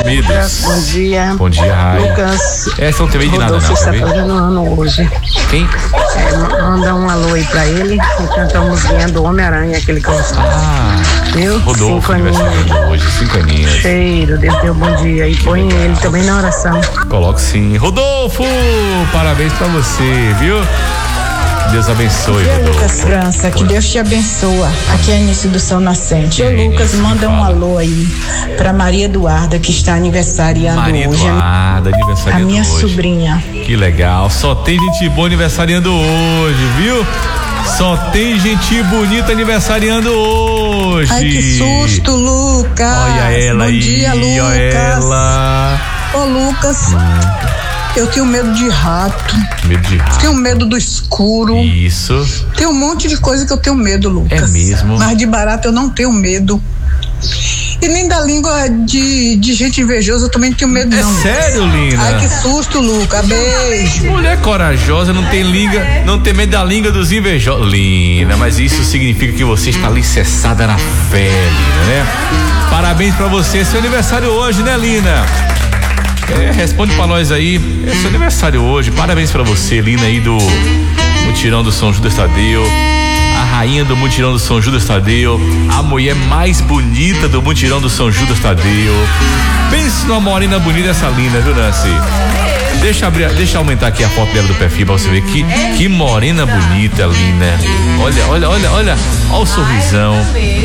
sumidos. Bom dia. Bom dia, Raia. Lucas. Essa não tem medo de nada, Rodolfo não, está tá vendo? fazendo ano hoje. Quem? Manda um alô aí pra ele e canta a musiquinha do Homem-Aranha, aquele que gosta. Ah, Viu? Rodolfo, 5 aninhos. aniversariando hoje, 5 aninhos. Cheiro, Deus deu bom dia. E põe legal. ele também na oração. Coloco sim. Rodolfo, parabéns pra você, viu? Deus abençoe, Lucas Rodolfo. França, que Deus te abençoa. Aqui é início do Sol Nascente. Ô Lucas, Início, manda um fala. alô aí pra Maria Eduarda, que está aniversariando Maria hoje. Eduarda, A aniversariando minha hoje. sobrinha. Que legal, só tem gente boa aniversariando hoje, viu? Só tem gente bonita aniversariando hoje. Ai, que susto, Lucas. Olha ela Bom aí, dia, Lucas. olha ela. Ô, Lucas, eu tenho medo de rato. Medo de rato. Tenho medo do escuro. Isso. Tem um monte de coisa que eu tenho medo, Lucas. É mesmo? Mas de barata eu não tenho medo. E nem da língua de gente invejosa eu também não tenho medo, É não. sério, Lina? Ai, que susto, Lucas. Beijo. Mulher corajosa, não tem medo da língua dos invejosos. Lina, mas isso significa que você está alicerçada na fé, Lina, né? Parabéns pra você, seu aniversário hoje, né, Lina? Responde pra nós aí, é seu aniversário hoje, parabéns pra você, Lina aí do Mutirão do São Judas Tadeu, a rainha do Mutirão do São Judas Tadeu, a mulher mais bonita do Mutirão do São Judas Tadeu. Pense numa morena bonita essa Lina, viu, Nancy? Deixa aumentar aqui a foto dela do perfil pra você ver que morena bonita, Lina. Olha o sorrisão.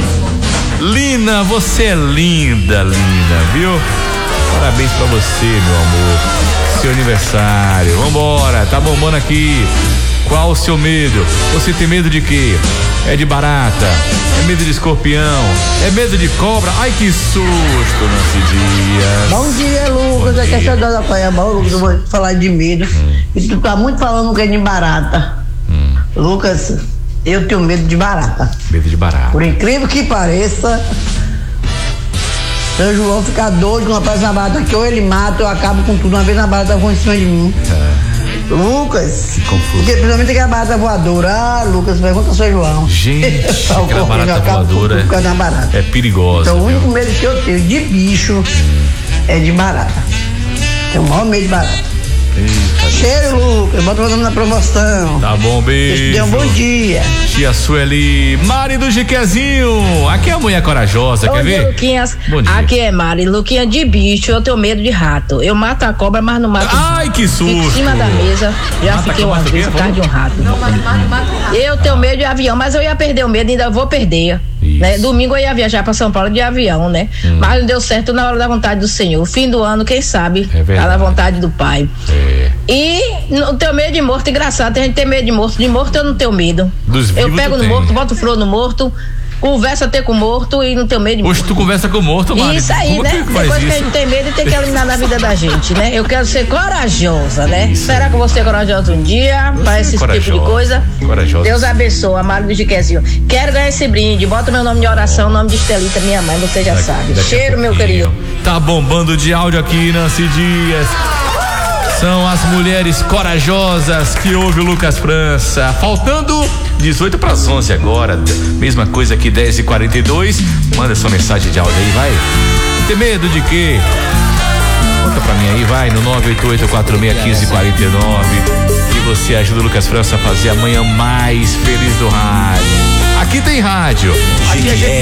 Lina, você é linda, Lina, viu? Parabéns pra você, meu amor. Seu aniversário. Vambora, tá bombando aqui. Qual o seu medo? Você tem medo de quê? É de barata? É medo de escorpião? É medo de cobra? Ai, que susto, Nancy Dias. Bom dia, Lucas. Bom Aqui é a dia. senhora da Paiabão, Lucas. Eu vou falar de medo. E tu tá muito falando que é de barata. Lucas, eu tenho medo de barata. Medo de barata. Por incrível que pareça, seu João fica doido quando aparece na barata aqui, ou ele mata, eu acabo com tudo. Uma vez na barata voou em cima de mim. Lucas, Que confuso. porque principalmente aquela barata voadora. Ah, Lucas, pergunta ao seu João. Gente, Eu aquela acabo barata com tudo voadora por causa da barata. é perigosa. Então o viu? único medo que eu tenho de bicho é de barata. Tenho o maior medo de barata. Eita, Cheiro, Lucas. Bota o nome na promoção. tá bom, beijo. Dê um bom dia. Tia Sueli, Mari do Jiquezinho. Aqui é a mulher corajosa, Bom quer dia, ver? Luquinhas. Bom dia. Aqui é Mari. Luquinha, de bicho, eu tenho medo de rato. Eu mato a cobra, mas não mato. Ai, que Fico em susto. cima da mesa. Já Mata fiquei a uma cobra, vez o por quê? causa de um rato. Eu tenho medo de avião, mas eu ia perder o medo, ainda vou perder. Isso. Né? Domingo eu ia viajar pra São Paulo de avião, né? Mas não deu certo na hora da vontade do Senhor. Fim do ano, quem sabe? É verdade. Tá na vontade do Pai. É. E não tenho medo de morto, engraçado. Tem gente que tem medo de morto. De morto eu não tenho medo. Dos Eu vivos pego tu no tem. morto, boto flor no morto, converso até com o morto e não tenho medo de morto. Hoje tu conversa com o morto, Mari. Isso aí, Como né? é Tem que faz coisa que a isso? gente tem medo e tem que eliminar na vida da gente, né? Eu quero ser corajosa, né? Isso. Será que eu vou ser corajosa um dia para esse tipo de corajosa. coisa? Corajosa. Deus abençoe, Mário do Jiquezinho. Quero ganhar esse brinde. Bota meu nome de oração, o nome de Estelita, minha mãe, você já sabe. Daqui a Cheiro, meu pouquinho. querido. Tá bombando de áudio aqui, Nancy Dias. São as mulheres corajosas que ouve o Lucas França. Faltando 18 para as 11 agora. Mesma coisa que 10h42. Manda sua mensagem de áudio aí, vai. Tem medo de quê? Conta pra mim aí, vai, no 988461549. E você ajuda o Lucas França a fazer a manhã mais feliz do rádio. Aqui tem rádio. Aqui a gente